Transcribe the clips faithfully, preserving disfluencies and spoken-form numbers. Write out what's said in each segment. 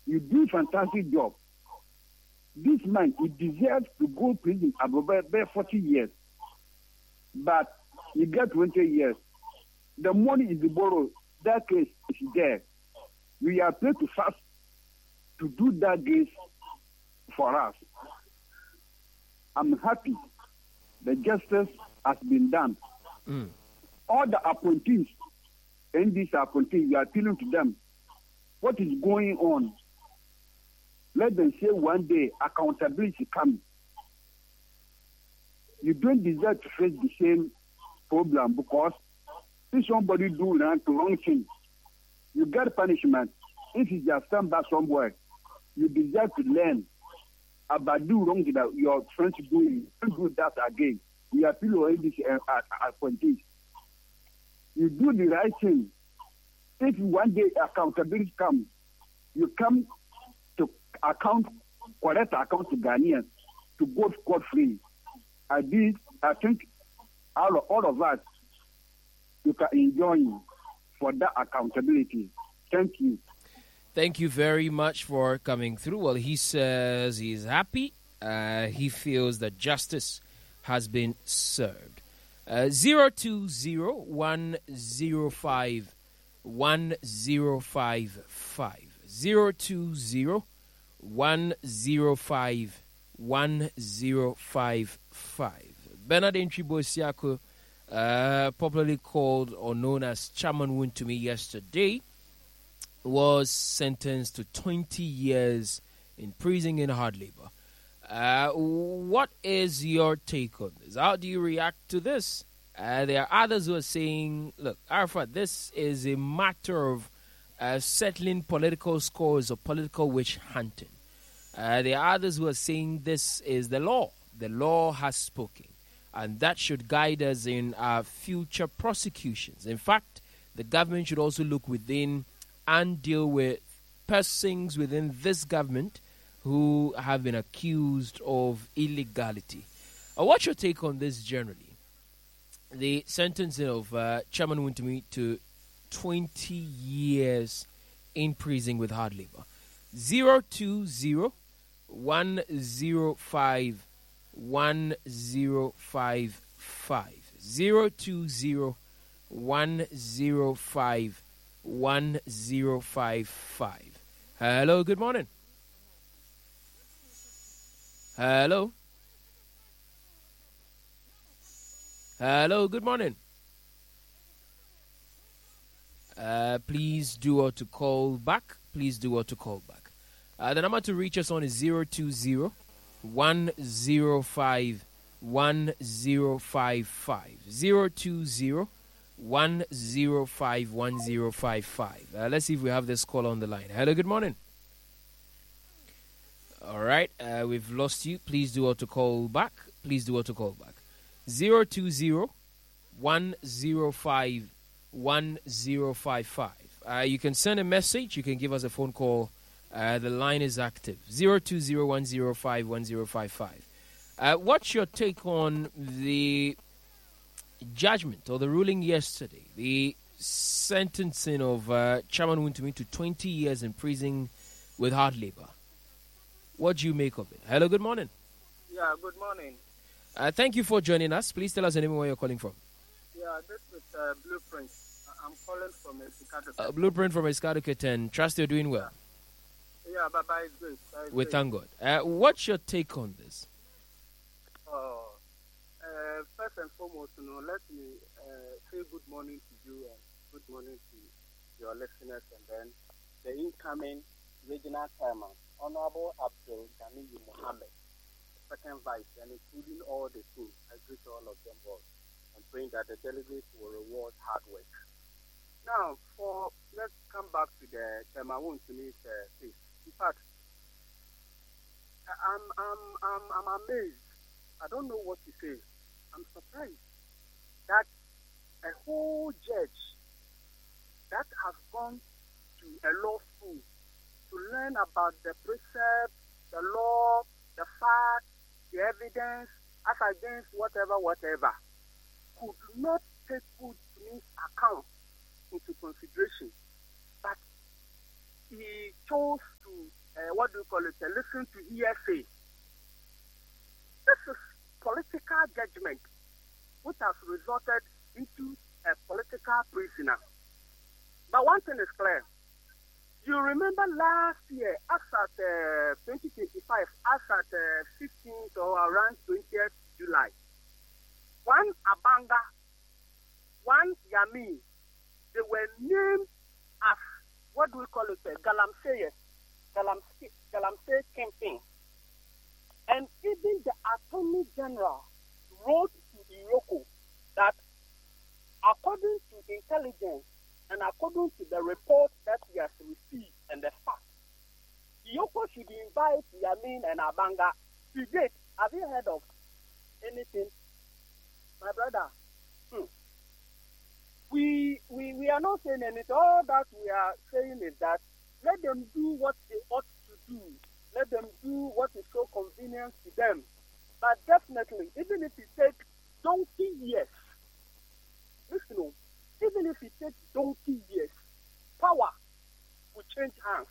You do fantastic job. This man, he deserves to go to prison about forty years. But you get twenty years. The money is borrowed. That case is there. We are paid to fast to do that case for us. I'm happy the justice has been done. Mm. All the appointees, and these appointees, we are appealing to them. What is going on? Let them say one day accountability comes. You don't deserve to face the same problem because if somebody do wrong, wrong thing, you get punishment. If you just stand back somewhere, you deserve to learn about do wrong that your friends doing. Don't do that again. We appeal to these uh, appointees. You do the right thing. If one day accountability comes, you come to account, correct account to Ghanaians to go scot free. I did. I think all of, all of us you can enjoy for that accountability. Thank you. Thank you very much for coming through. Well, he says he's happy. Uh, he feels that justice has been served. Uh, zero two zero one zero five one zero five five zero two zero one zero five one zero five five. Bernard Entribo Siako, uh, popularly called or known as Chairman Wontumi yesterday, was sentenced to twenty years in prison in hard labor. Uh, what is your take on this? How do you react to this? Uh, there are others who are saying, look, Arafat, this is a matter of uh, settling political scores or political witch hunting. Uh, there are others who are saying this is the law. The law has spoken, and that should guide us in our future prosecutions. In fact, the government should also look within and deal with persons within this government who have been accused of illegality. Uh, what's your take on this generally? The sentencing of uh, Chairman Wontumi to twenty years in prison with hard labor. zero two zero one zero five one zero five five zero two zero one zero five one zero five five. Hello, good morning. Hello. Hello, good morning. Uh, please do what to call back. Please do what to call back. Uh, the number to reach us on is zero two zero one zero five one zero five five zero two zero one zero five one zero five five. Uh, let's see if we have this call on the line. Hello, good morning. All right, uh, we've lost you. Please do what to call back. Please do what to call back. zero two zero one zero five one zero five five. Uh, you can send a message. You can give us a phone call. Uh, the line is active. zero two zero one zero five one zero five five. Uh, what's your take on the judgment or the ruling yesterday? The sentencing of uh, Chairman Wontumi to twenty years in prison with hard labor. What do you make of it? Hello, good morning. Yeah, good morning. Uh, thank you for joining us. Please tell us the name and where you're calling from. Yeah, this is uh, Blueprint. I'm calling from Escado. Uh, Blueprint from Escado Keten. Trust you're doing well. Yeah, but by His grace. By His We grace. thank God. Uh, what's your take on this? Oh, uh, first and foremost, you know, let me uh, say good morning to you and good morning to your listeners, and then the incoming regional chairman, Honorable Abdul Ghani Mohammed, second vice, and including all the team. I greet all of them all and praying that the delegates will reward hard work. Now, for let's come back to the Chairman Wontumi's uh, case. In fact, I'm I'm I'm I'm amazed. I don't know what to say. I'm surprised that a whole judge that has gone to a law school to learn about the precepts, the law, the facts, the evidence, as against whatever, whatever, could not take good account into consideration. But he chose to what do you call it, uh, listen to hearsay. This is political judgment which has resulted into a political prisoner. But one thing is clear. You remember last year, as at uh, twenty twenty-five, as at uh, fifteenth or around twentieth July, one Abanga, one Yami, they were named as, what do we call it, uh, Galamsey, Galamsey, Galamsey campaign. And even the Attorney General wrote to Iyoko that according to intelligence and according to the report that he has received and the fact, Iyoko should invite Yamin and Abanga. To date, have you heard of anything? My brother, hmm. we, we, we are not saying anything. All that we are saying is that let them do what they ought to do. Let them do what is so convenient to them. But definitely, even if it takes donkey years, listen, even if it takes donkey years, power will change hands.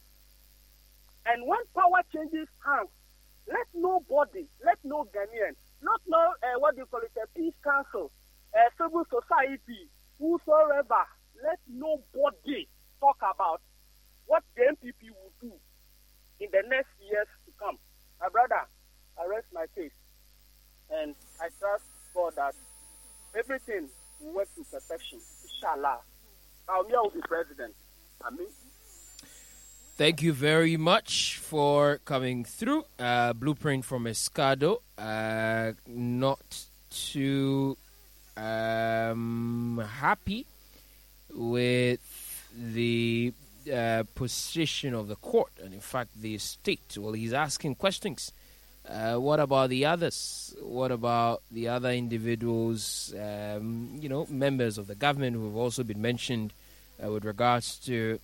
And when power changes hands, let nobody, let no Ghanaian, not no, uh, what do you call it, a peace council, a civil society, whosoever, let nobody talk about what the M P P will do in the next years to come. My brother, I rest my case. And I trust God that everything will work to perfection. Inshallah. Baumia will be president. Amen. Thank you very much for coming through. Uh, Blueprint from Escado. Uh, not too um, happy with the uh, position of the court and, in fact, the state. Well, he's asking questions. Uh, what about the others? What about the other individuals, um, you know, members of the government who have also been mentioned uh, with regards to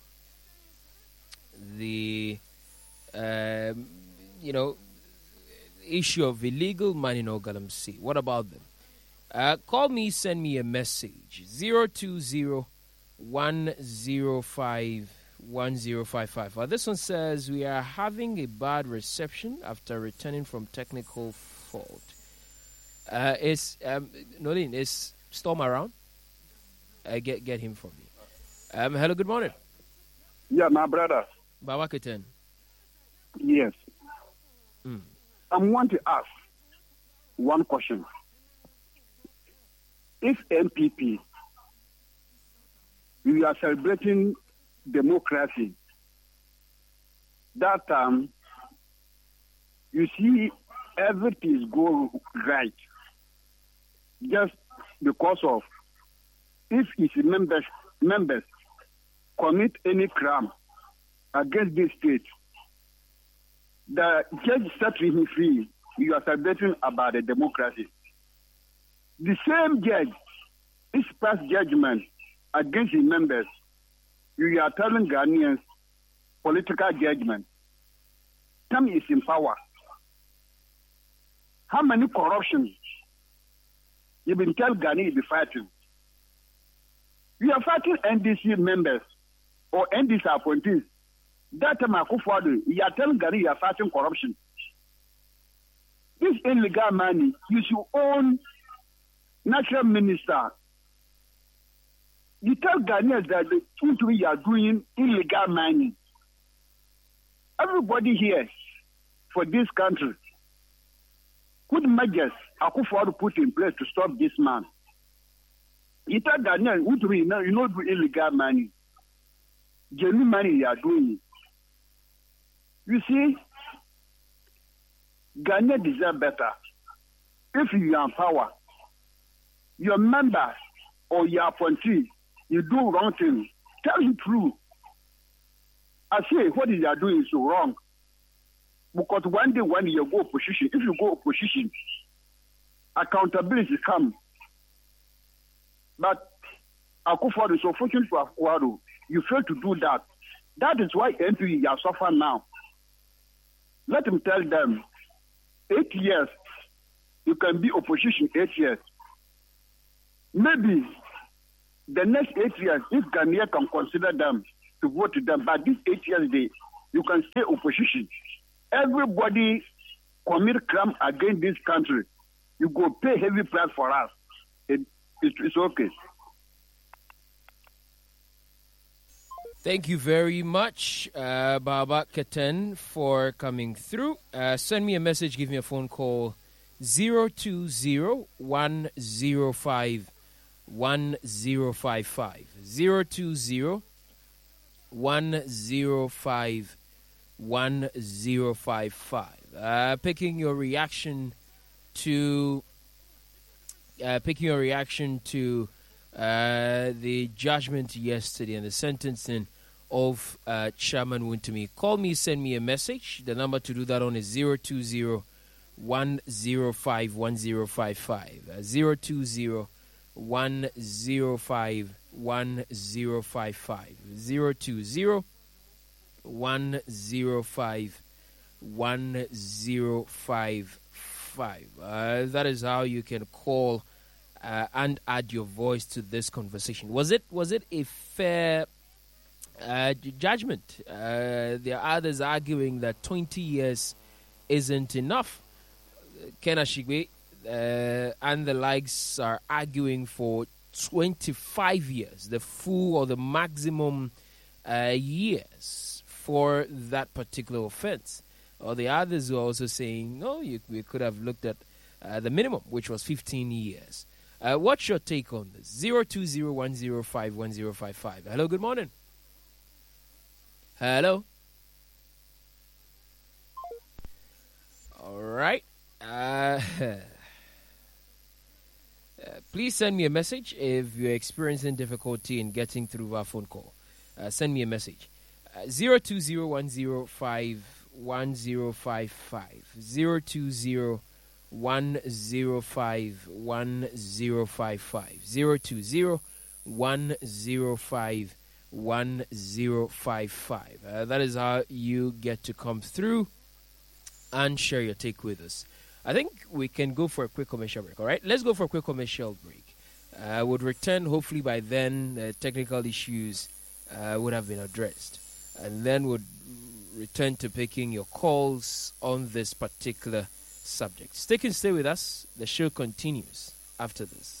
the, um, you know, issue of illegal mining in Galamsey? What about them? Uh, call me, send me a message. zero two zero, one zero five, one zero five five. Well, this one says, we are having a bad reception after returning from technical fault. Uh, is, um, Nolin, is Storm around? Uh, get, get him for me. Um, hello, good morning. Yeah, my brother. Baba Keten. Yes. Mm. I want to ask one question. If M P P, we are celebrating democracy, that time, um, you see everything go right. Just because of if its members, members commit any crime against this state, the judge set him free. You are celebrating about the democracy. The same judge is passed judgment against his members. You are telling Ghanaians political judgment. Time is in power. How many corruptions you been telling Ghana you be fighting? You are fighting N D C members or N D C appointees. That time you are telling Ghana you are fighting corruption. This illegal money, you should own natural minister. You tell Ghanaians that the two you are doing illegal mining. Everybody here for this country, good measures Akufo-Addo put in place to stop this man. You tell Ghanaians who do you know, you know do illegal mining. Genuine money you are doing. You see, Ghana deserve better. If you are in power, your member or your appointee, you do wrong thing, tell the truth. I say what you are doing is so wrong. Because one day when you go opposition, if you go opposition, accountability come. But Akufo-Addo is so fortunate for Akufo-Addo, you fail to do that. That is why M P are suffering now. Let him tell them, eight years, you can be opposition eight years. Maybe the next eight years, if Ghanaians can consider them to vote to them, but these eight years, they, you can stay opposition. Everybody commit crime against this country. You go pay heavy price for us. It, it, it's okay. Thank you very much, uh, Baba Keten, for coming through. Uh, send me a message, give me a phone call, zero two zero, one zero five, one zero five five. zero two zero, one zero five, one zero five five. Uh, picking your reaction to, uh, picking your reaction to uh, the judgment yesterday and the sentencing of uh, Chairman Wontumi. Call me, send me a message. The number to do that on is zero two zero, one zero five, one zero five five. Uh, zero two zero, one zero five, one zero five five. zero two zero, one zero five, one zero five five. Uh, that is how you can call uh, and add your voice to this conversation. Was it was it a fair Uh, judgment? Uh, there are others arguing that twenty years isn't enough. Ken Ashigbe uh, and the likes are arguing for twenty-five years, the full or the maximum uh, years for that particular offense. Or the others are also saying, no, you, we could have looked at uh, the minimum, which was fifteen years. Uh, what's your take on this? zero two zero, one zero five, one zero five five. Hello, good morning. Hello. All right. Uh, uh, please send me a message if you're experiencing difficulty in getting through our phone call. Uh, send me a message. Uh, zero two zero, one zero five, one zero five five. zero two zero, one zero five, one zero five five. zero two zero, one zero five, one zero five five. Uh, that is how you get to come through and share your take with us. I think we can go for a quick commercial break. All right, let's go for a quick commercial break. I uh, would return. Hopefully by then, uh, technical issues uh, would have been addressed, and then would return to picking your calls on this particular subject. Stick and stay with us. The show continues after this.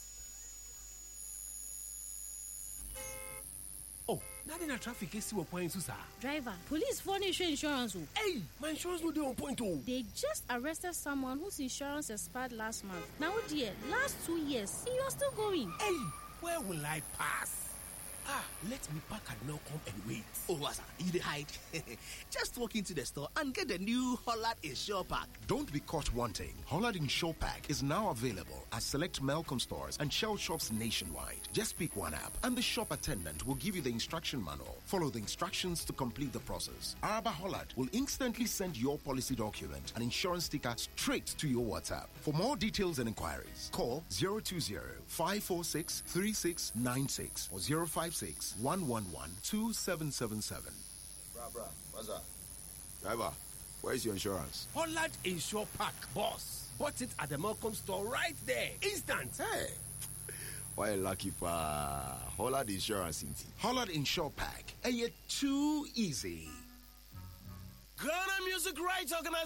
Nothing a traffic is still point to sir. Driver, police phone insurance. Hey, my insurance no dey on point oh. They just arrested someone whose insurance expired last month. Now dear, last two years, you are still going. Hey, where will I pass? Ah, let me park and now come and wait. Oh, what's that? You dey hide? Just walk into the store and get the new Hollard Insure Pack. Don't be caught wanting. Hollard Insure Pack is now available at select Malcolm stores and Shell shops nationwide. Just pick one app and the shop attendant will give you the instruction manual. Follow the instructions to complete the process. Araba Hollard will instantly send your policy document and insurance sticker straight to your WhatsApp. For more details and inquiries, call zero two zero, five four six, three six nine six or zero five six, one one one, two seven seven seven. Bruh, bruh, what's up? Driver, where's your insurance? Hollard Insure Pack, boss. Bought it at the Malcolm store right there. Instant. Hey, why lucky pa? Hollard Insurance, inti. Hollard Insure Pack. And yet too easy. Ghana Music Rights Organization.